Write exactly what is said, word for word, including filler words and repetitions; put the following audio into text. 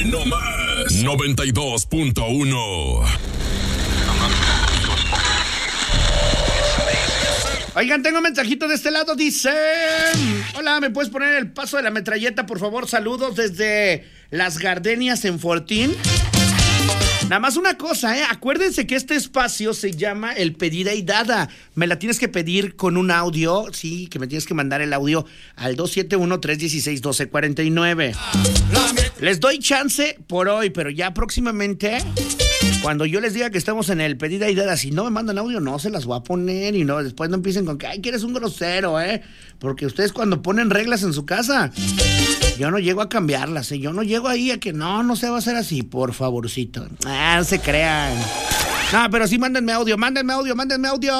no más noventa y dos punto uno. Oigan, tengo un mensajito de este lado, dice: hola, ¿me puedes poner el paso de la metralleta, por favor? Saludos desde Las Gardenias en Fortín. Nada más una cosa, ¿eh? Acuérdense que este espacio se llama el pedida y dada. Me la tienes que pedir con un audio, sí, que me tienes que mandar el audio al dos siete uno, tres uno seis, uno dos cuatro nueve. Les doy chance por hoy, pero ya próximamente, cuando yo les diga que estamos en el pedida y dada, si no me mandan audio, no se las voy a poner. Y no, después no empiecen con que, ay, que eres un grosero, ¿eh? Porque ustedes cuando ponen reglas en su casa, yo no llego a cambiarlas, ¿eh? Yo no llego ahí a que no, no se va a hacer así, por favorcito. Ah, no se crean. No, pero sí, mándenme audio, mándenme audio, mándenme audio.